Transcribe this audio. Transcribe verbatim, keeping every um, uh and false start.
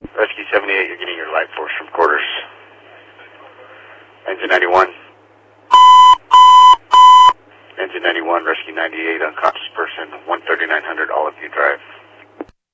Rescue seventy-eight, you're getting your light force from quarters. Engine ninety-one. Engine ninety-one, Rescue ninety-eight, unconscious.